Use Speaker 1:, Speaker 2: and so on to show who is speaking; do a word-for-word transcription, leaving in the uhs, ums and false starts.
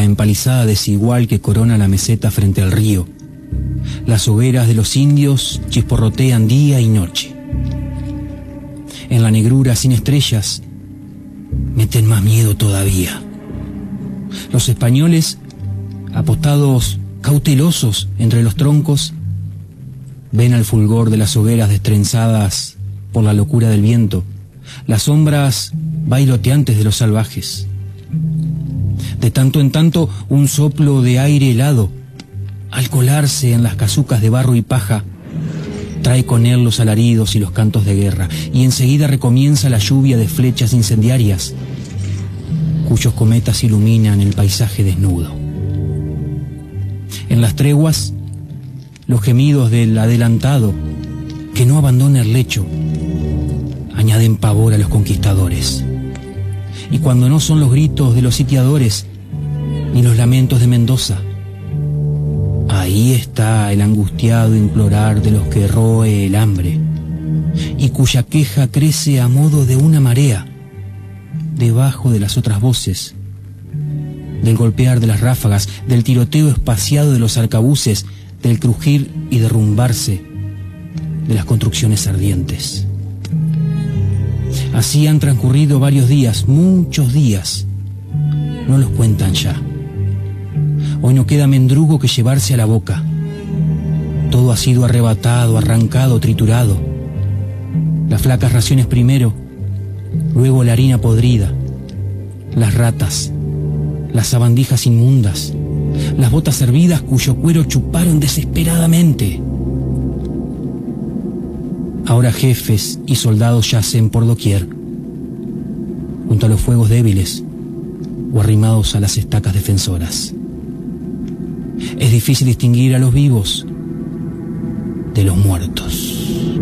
Speaker 1: la empalizada desigual que corona la meseta frente al río. Las hogueras de los indios chisporrotean día y noche. En la negrura sin estrellas meten más miedo todavía. Los españoles, apostados cautelosos entre los troncos, ven al fulgor de las hogueras destrenzadas por la locura del viento, las sombras bailoteantes de los salvajes. De tanto en tanto, un soplo de aire helado, al colarse en las casucas de barro y paja, trae con él los alaridos y los cantos de guerra, y enseguida recomienza la lluvia de flechas incendiarias, cuyos cometas iluminan el paisaje desnudo. En las treguas, los gemidos del adelantado, que no abandona el lecho, añaden pavor a los conquistadores. Y cuando no son los gritos de los sitiadores, ni los lamentos de Mendoza, ahí está el angustiado implorar de los que roe el hambre, y cuya queja crece a modo de una marea, debajo de las otras voces, del golpear de las ráfagas, del tiroteo espaciado de los arcabuces, del crujir y derrumbarse de las construcciones ardientes. Así han transcurrido varios días, muchos días. No los cuentan ya. Hoy no queda mendrugo que llevarse a la boca. Todo ha sido arrebatado, arrancado, triturado. Las flacas raciones primero, luego la harina podrida, las ratas, las sabandijas inmundas, las botas hervidas cuyo cuero chuparon desesperadamente. Ahora jefes y soldados yacen por doquier, junto a los fuegos débiles o arrimados a las estacas defensoras. Es difícil distinguir a los vivos de los muertos.